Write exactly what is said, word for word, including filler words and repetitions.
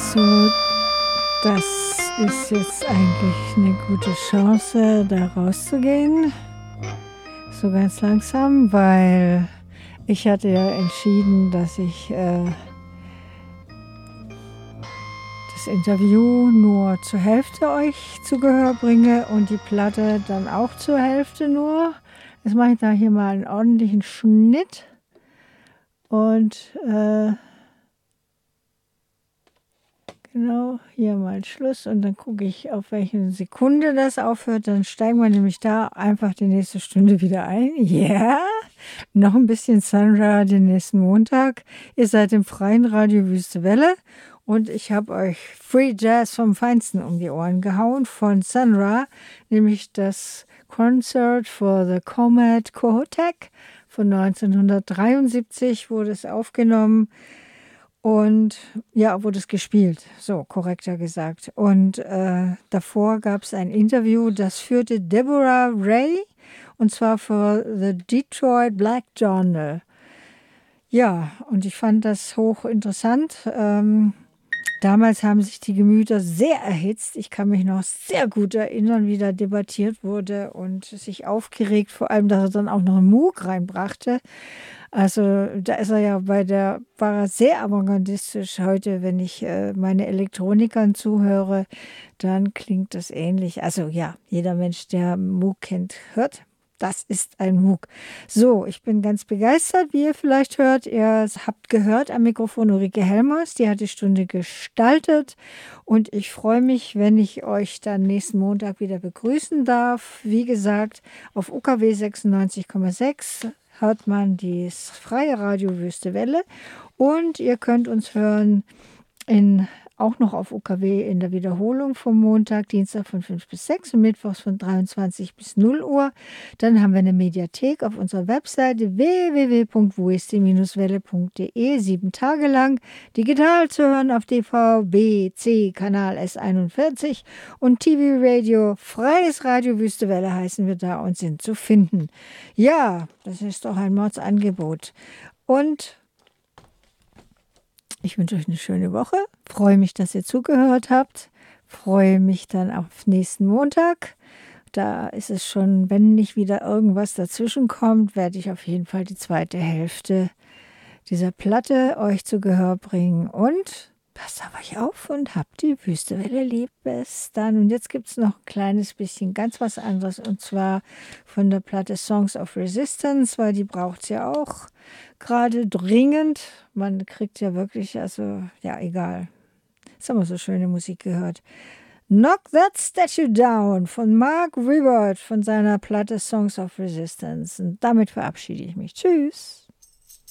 So, das ist jetzt eigentlich eine gute Chance, da rauszugehen. So ganz langsam, weil ich hatte ja entschieden, dass ich äh, das Interview nur zur Hälfte euch zu Gehör bringe und die Platte dann auch zur Hälfte nur. Jetzt mache ich da hier mal einen ordentlichen Schnitt und äh, genau, hier mal Schluss und dann gucke ich, auf welche Sekunde das aufhört. Dann steigen wir nämlich da einfach die nächste Stunde wieder ein. Ja, yeah. Noch ein bisschen Sunra den nächsten Montag. Ihr seid im freien Radio Wüste Welle und ich habe euch Free Jazz vom Feinsten um die Ohren gehauen von Sunra, nämlich das Concert for the Comet Kohoutek von neunzehnhundertdreiundsiebzig wurde es aufgenommen. Und ja, wurde es gespielt, so korrekter gesagt. Und äh, davor gab es ein Interview, das führte Deborah Ray, und zwar für The Detroit Black Journal. Ja, und ich fand das hochinteressant. Ähm, damals haben sich die Gemüter sehr erhitzt. Ich kann mich noch sehr gut erinnern, wie da debattiert wurde und sich aufgeregt, vor allem, dass er dann auch noch einen Moog reinbrachte. Also da ist er ja bei der, war er sehr avantgardistisch. Heute, wenn ich äh, meine Elektronikern zuhöre, dann klingt das ähnlich. Also ja, jeder Mensch, der Moog kennt, hört, das ist ein Moog. So, ich bin ganz begeistert, wie ihr vielleicht hört. Ihr habt gehört am Mikrofon Ulrike Helmers, die hat die Stunde gestaltet. Und ich freue mich, wenn ich euch dann nächsten Montag wieder begrüßen darf. Wie gesagt, auf U K W sechsundneunzig Komma sechs hört man das freie Radio Wüste Welle und ihr könnt uns hören in, auch noch auf U K W in der Wiederholung vom Montag, Dienstag von fünf bis sechs und Mittwochs von dreiundzwanzig bis null Uhr. Dann haben wir eine Mediathek auf unserer Webseite w w w punkt wueste welle punkt de, sieben Tage lang, digital zu hören auf D V B C Kanal S einundvierzig und T V Radio, freies Radio Wüste Welle heißen wir da und sind zu finden. Ja, das ist doch ein Mordsangebot. Und ich wünsche euch eine schöne Woche, freue mich, dass ihr zugehört habt, freue mich dann auf nächsten Montag. Da ist es schon, wenn nicht wieder irgendwas dazwischen kommt, werde ich auf jeden Fall die zweite Hälfte dieser Platte euch zu Gehör bringen. Und passt auf euch auf und habt die Wüste Welle lieb. Bis dann. Und jetzt gibt es noch ein kleines bisschen ganz was anderes, und zwar von der Platte Songs of Resistance, weil die braucht es ja auch gerade dringend. Man kriegt ja wirklich, also ja, egal. Jetzt haben wir so schöne Musik gehört. Knock That Statue Down von Mark Ribot von seiner Platte Songs of Resistance. Und damit verabschiede ich mich. Tschüss.